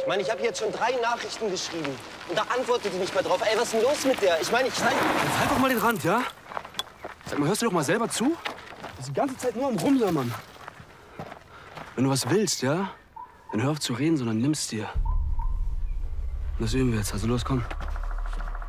Ich meine, ich habe jetzt schon 3 Nachrichten geschrieben. Und da antwortet die nicht mehr drauf. Ey, was ist denn los mit der? Ich meine, ich... Jetzt halt doch mal den Rand, ja? Sag mal, hörst du doch mal selber zu? Du bist die ganze Zeit nur am Rumjammern. Wenn du was willst, ja? Dann hör auf zu reden, sondern nimm's dir. Und das üben wir jetzt. Also los, komm.